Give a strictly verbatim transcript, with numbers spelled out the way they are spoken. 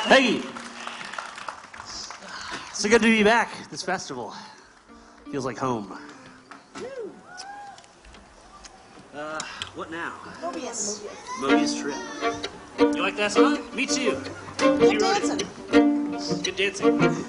Hey! So good to be back. This festival feels like home. Uh, what now? Mobius. Mobius Trip. You like that song? Me too. You wrote it. Good dancing.